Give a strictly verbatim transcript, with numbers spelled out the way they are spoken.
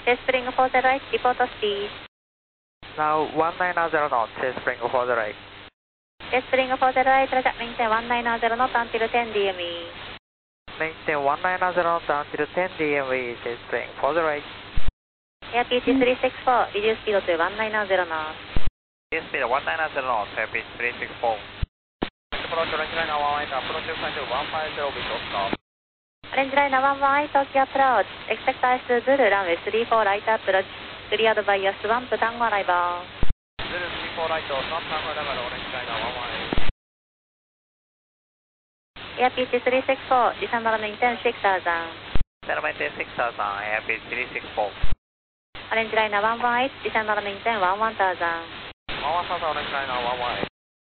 Chase Spring four zero eight, report speed. Now one nine zero knots, Chase Spring four zero eight. Chase Spring four zero eight, roger, maintain one nine zero knots until ten D M E. Maintain one nine zero knots until ten D M E, Chase Spring four zero eight. Air P T three six four, reduce speed to one nine zero knots. Reduce speed one nine zero knots, Air P T three six four. Approach orange line one eight, approach one five zero with stop. Orange line one one eight, Tokyo approach. Expect ice to Zulu, runway three four right approach. Cleared by your swamp, Tango arrival. Zulu three four right, swamp Tango arrival, orange line one one eight. Air P T three six four, December maintain six thousand. December maintain six thousand, Air P T three six four. Orange line one one eight, December maintain one one thousand. one one thousand, orange line one one eight.